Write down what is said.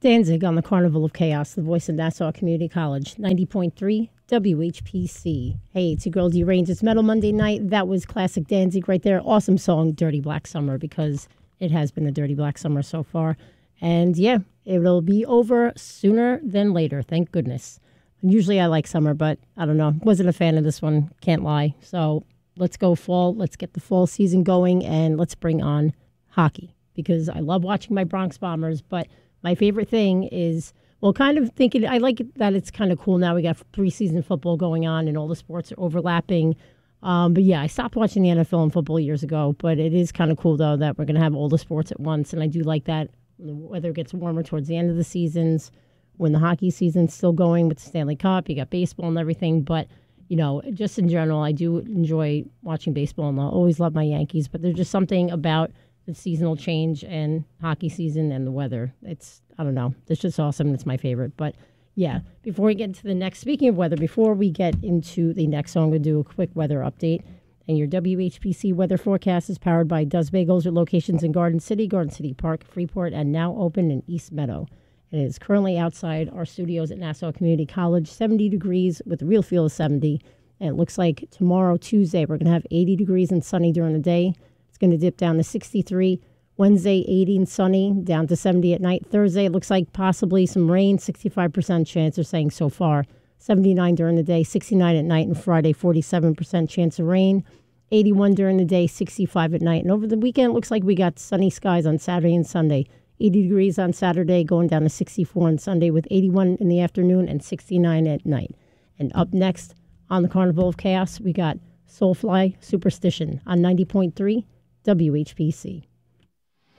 Danzig on the Carnival of Chaos, the voice of Nassau Community College, 90.3 WHPC. Hey, it's your girl D-Range. It's Metal Monday night. That was classic Danzig right there. Awesome song, Dirty Black Summer, because it has been a dirty black summer so far. And yeah, it'll be over sooner than later, thank goodness. Usually I like summer, but I don't know. Wasn't a fan of this one, can't lie. So let's go fall. Let's get the fall season going, and let's bring on hockey, because I love watching my Bronx Bombers, but my favorite thing is, well, kind of thinking, I like it that it's kind of cool now. We got preseason football going on and all the sports are overlapping. But yeah, I stopped watching the NFL and football years ago, but it is kind of cool, though, that we're going to have all the sports at once. And I do like that when the weather gets warmer towards the end of the seasons, when the hockey season's still going with the Stanley Cup, you got baseball and everything. But, you know, just in general, I do enjoy watching baseball, and I always love my Yankees. But there's just something about the seasonal change and hockey season and the weather. It's, I don't know, it's just awesome. It's my favorite. But yeah, before we get into the next, speaking of weather, before we get into the next song, we'll do a quick weather update. And your WHPC weather forecast is powered by Does Bagels, with locations in Garden City Park, Freeport, and now open in East Meadow. It is currently outside our studios at Nassau Community College, 70 degrees with a real feel of 70. And it looks like tomorrow, Tuesday, we're going to have 80 degrees and sunny during the day. It's going to dip down to 63. Wednesday, 80 and sunny, down to 70 at night. Thursday, it looks like possibly some rain, 65% chance, they're saying so far. 79 during the day, 69 at night. And Friday, 47% chance of rain. 81 during the day, 65 at night. And over the weekend, it looks like we got sunny skies on Saturday and Sunday. 80 degrees on Saturday, going down to 64 on Sunday, with 81 in the afternoon and 69 at night. And up next on the Carnival of Chaos, we got Soulfly Superstition on 90.3 WHPC.